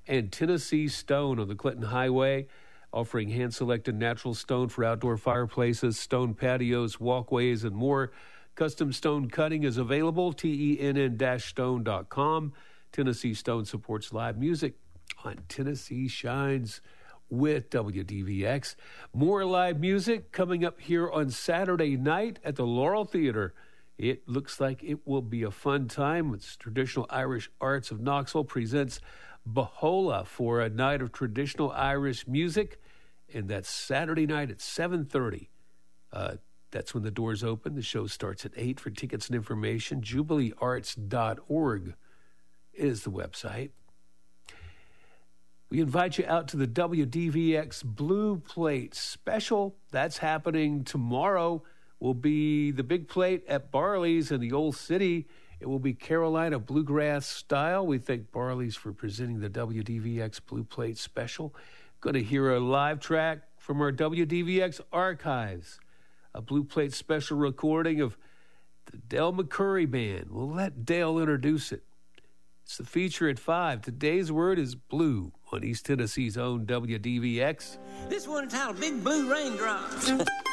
and Tennessee Stone on the Clinton Highway, offering hand-selected natural stone for outdoor fireplaces, stone patios, walkways, and more. Custom stone cutting is available, tenn-stone.com. Tennessee Stone supports live music on Tennessee Shines with WDVX. More live music coming up here on Saturday night at the Laurel Theater. It looks like it will be a fun time. It's Traditional Irish Arts of Knoxville presents Bahola for a night of traditional Irish music, and that's Saturday night at 7:30. That's when the doors open. The show starts at 8. For tickets and information, jubileearts.org is the website. We invite you out to the WDVX Blue Plate Special. That's happening tomorrow. Will be the big plate at Barley's in the Old City. It will be Carolina Bluegrass style. We thank Barley's for presenting the WDVX Blue Plate Special. Going to hear a live track from our WDVX archives. A Blue Plate Special recording of the Dale McCurry Band. We'll let Dale introduce it. It's the feature at 5. Today's word is blue on East Tennessee's own WDVX. This one entitled Big Blue Raindrops.